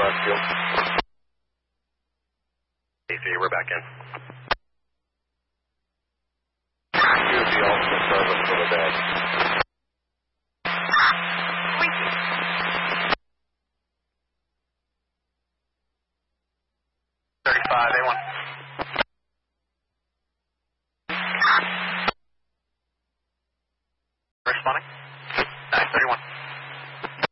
last fuel. AC, we're back in. Here's the ultimate service for the day. 35, A1.